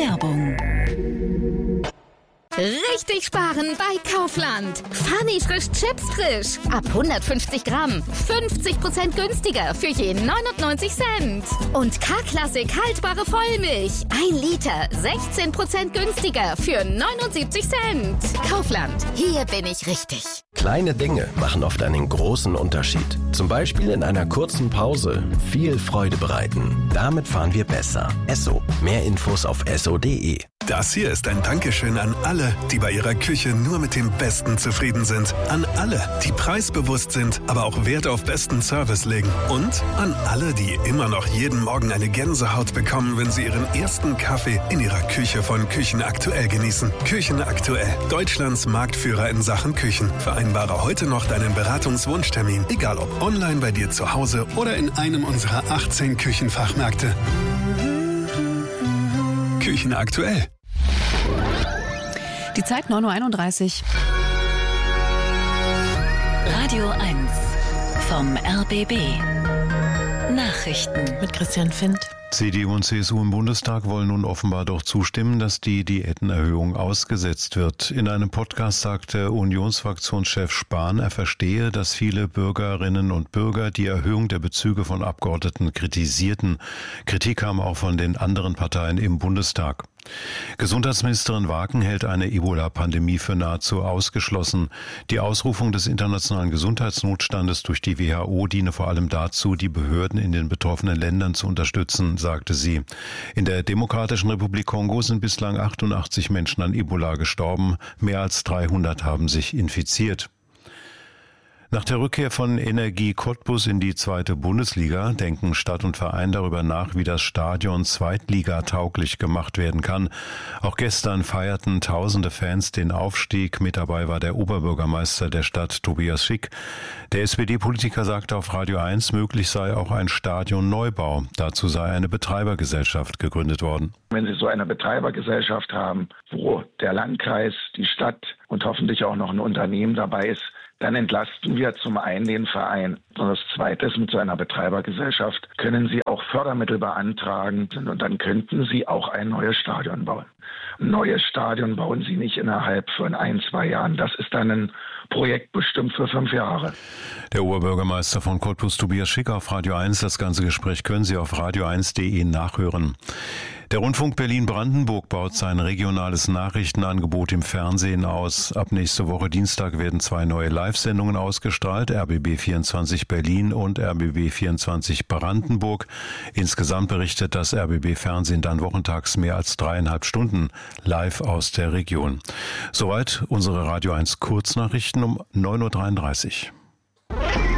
Werbung. Richtig sparen bei Kaufland. Funny frisch Chips frisch. Ab 150 Gramm. 50% günstiger für je 99 Cent. Und K-Klassik haltbare Vollmilch. 1 Liter. 16% günstiger für 79 Cent. Kaufland. Hier bin ich richtig. Kleine Dinge machen oft einen großen Unterschied. Zum Beispiel in einer kurzen Pause viel Freude bereiten. Damit fahren wir besser. Esso. Mehr Infos auf esso.de. Das hier ist ein Dankeschön an alle, die bei ihrer Küche nur mit dem Besten zufrieden sind. An alle, die preisbewusst sind, aber auch Wert auf besten Service legen. Und an alle, die immer noch jeden Morgen eine Gänsehaut bekommen, wenn sie ihren ersten Kaffee in ihrer Küche von Küchen Aktuell genießen. Küchen Aktuell, Deutschlands Marktführer in Sachen Küchen. Vereinbare heute noch deinen Beratungswunschtermin, egal ob online bei dir zu Hause oder in einem unserer 18 Küchenfachmärkte. Küchen Aktuell. Die Zeit 9.31 Uhr. Radio 1 vom RBB. Nachrichten Mit Christian Findt. CDU und CSU im Bundestag wollen nun offenbar doch zustimmen, dass die Diätenerhöhung ausgesetzt wird. In einem Podcast sagte Unionsfraktionschef Spahn, er verstehe, dass viele Bürgerinnen und Bürger die Erhöhung der Bezüge von Abgeordneten kritisierten. Kritik kam auch von den anderen Parteien im Bundestag. Gesundheitsministerin Waken hält eine Ebola-Pandemie für nahezu ausgeschlossen. Die Ausrufung des internationalen Gesundheitsnotstandes durch die WHO diene vor allem dazu, die Behörden in den betroffenen Ländern zu unterstützen, sagte sie. In der Demokratischen Republik Kongo sind bislang 88 Menschen an Ebola gestorben. Mehr als 300 haben sich infiziert. Nach der Rückkehr von Energie Cottbus in die 2. Bundesliga denken Stadt und Verein darüber nach, wie das Stadion zweitligatauglich gemacht werden kann. Auch gestern feierten tausende Fans den Aufstieg. Mit dabei war der Oberbürgermeister der Stadt, Tobias Schick. Der SPD-Politiker sagte auf Radio 1, möglich sei auch ein Stadionneubau. Dazu sei eine Betreibergesellschaft gegründet worden. Wenn Sie so eine Betreibergesellschaft haben, wo der Landkreis, die Stadt und hoffentlich auch noch ein Unternehmen dabei ist, dann entlasten wir zum einen den Verein. Und das Zweite ist, mit so einer Betreibergesellschaft können Sie auch Fördermittel beantragen und dann könnten Sie auch ein neues Stadion bauen. Ein neues Stadion bauen Sie nicht innerhalb von 1-2 Jahren. Das ist dann ein Projekt bestimmt für 5 Jahre. Der Oberbürgermeister von Cottbus, Tobias Schick, auf Radio 1. Das ganze Gespräch können Sie auf radio1.de nachhören. Der Rundfunk Berlin-Brandenburg baut sein regionales Nachrichtenangebot im Fernsehen aus. Ab nächste Woche Dienstag werden 2 neue Live-Sendungen ausgestrahlt, RBB 24 Berlin und RBB 24 Brandenburg. Insgesamt berichtet das RBB Fernsehen dann wochentags mehr als 3,5 Stunden live aus der Region. Soweit unsere Radio 1 Kurznachrichten um 9.33 Uhr.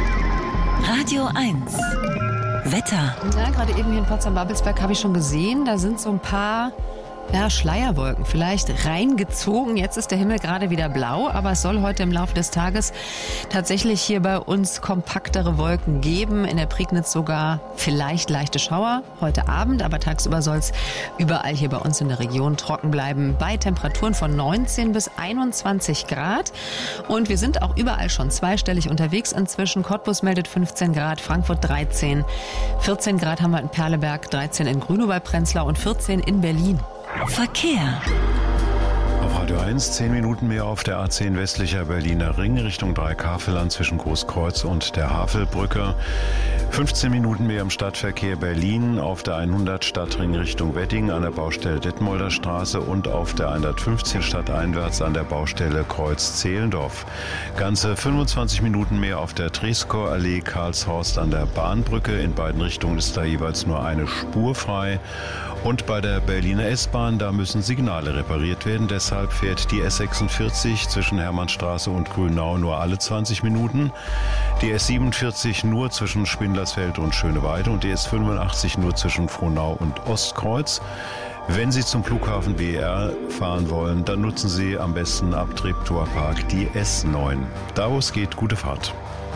Radio 1 Wetter. Ja, gerade eben hier in Potsdam-Babelsberg habe ich schon gesehen, da sind so ein paar Schleierwolken vielleicht reingezogen. Jetzt ist der Himmel gerade wieder blau, aber es soll heute im Laufe des Tages tatsächlich hier bei uns kompaktere Wolken geben. In der Prignitz sogar vielleicht leichte Schauer heute Abend, aber tagsüber soll es überall hier bei uns in der Region trocken bleiben. Bei Temperaturen von 19 bis 21 Grad. Und wir sind auch überall schon zweistellig unterwegs inzwischen. Cottbus meldet 15 Grad, Frankfurt 13. 14 Grad haben wir in Perleberg, 13 in Grünow bei Prenzlau und 14 in Berlin. Verkehr. Auf Radio 1 10 Minuten mehr auf der A10 westlicher Berliner Ring Richtung Dreikafelland zwischen Großkreuz und der Havelbrücke. 15 Minuten mehr im Stadtverkehr Berlin auf der 100 Stadtring Richtung Wedding an der Baustelle Detmolder Straße und auf der 115 stadteinwärts an der Baustelle Kreuz-Zehlendorf. Ganze 25 Minuten mehr auf der Treskor Allee Karlshorst an der Bahnbrücke. In beiden Richtungen ist da jeweils nur eine Spur frei. Und bei der Berliner S-Bahn, da müssen Signale repariert werden. Deshalb fährt die S46 zwischen Hermannstraße und Grünau nur alle 20 Minuten. Die S47 nur zwischen Spindlersfeld und Schöneweide und die S85 nur zwischen Frohnau und Ostkreuz. Wenn Sie zum Flughafen BER fahren wollen, dann nutzen Sie am besten ab Treptower-Park die S9. Da wo es geht, gute Fahrt.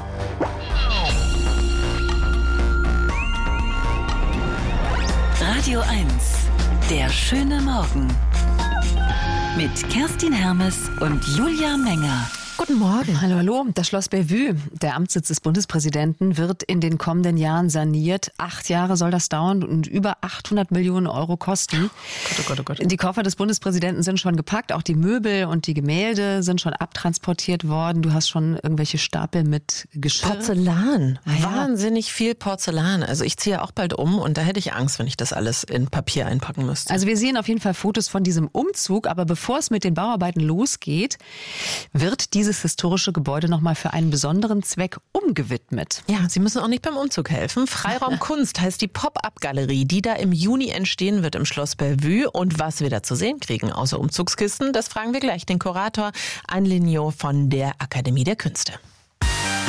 Radio 1, der schöne Morgen. Mit Kerstin Hermes und Julia Menger. Guten Morgen. Hallo, hallo. Das Schloss Bellevue, der Amtssitz des Bundespräsidenten, wird in den kommenden Jahren saniert. 8 Jahre soll das dauern und über 800 Millionen Euro kosten. Oh Gott. Die Koffer des Bundespräsidenten sind schon gepackt. Auch die Möbel und die Gemälde sind schon abtransportiert worden. Du hast schon irgendwelche Stapel mit Geschirr. Porzellan. Ja. Wahnsinnig viel Porzellan. Also ich ziehe auch bald um und da hätte ich Angst, wenn ich das alles in Papier einpacken müsste. Also wir sehen auf jeden Fall Fotos von diesem Umzug. Aber bevor es mit den Bauarbeiten losgeht, wird dieses historische Gebäude nochmal für einen besonderen Zweck umgewidmet. Ja, Sie müssen auch nicht beim Umzug helfen. Freiraum Kunst heißt die Pop-Up-Galerie, die da im Juni entstehen wird im Schloss Bellevue. Und was wir da zu sehen kriegen, außer Umzugskisten, das fragen wir gleich den Kurator Anne Lignot von der Akademie der Künste.